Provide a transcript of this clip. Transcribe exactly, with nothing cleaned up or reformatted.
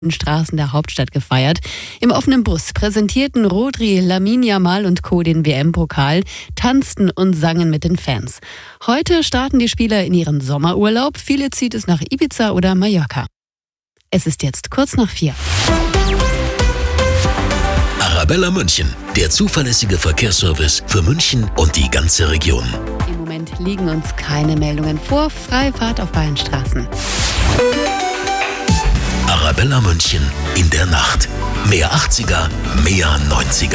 Straßen der Hauptstadt gefeiert. Im offenen Bus präsentierten Rodri, Lamine Yamal und Co. den W M-Pokal, tanzten und sangen mit den Fans. Heute starten die Spieler in ihren Sommerurlaub. Viele zieht es nach Ibiza oder Mallorca. Es ist jetzt kurz nach vier. Arabella München, der zuverlässige Verkehrsservice für München und die ganze Region. Im Moment liegen uns keine Meldungen vor. Freie Fahrt auf beiden Straßen. Arabella München in der Nacht. Mehr achtziger, mehr neunziger.